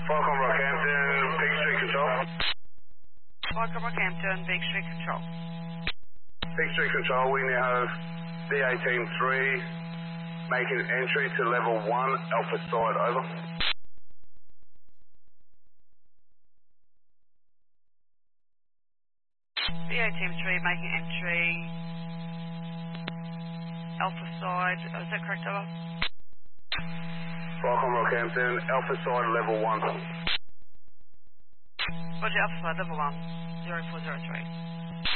Falcon Rockhampton, Peak Street Control. Falcon Rockhampton, Peak Street Control. Peak Street Control, we now have BA Team 3 making entry to level 1, Alpha side, over. BA Team 3 making entry, Alpha side, is that correct, over? Falcon Rockhampton, Alpha side, level 1. Roger, Alpha side, level 1, 0403.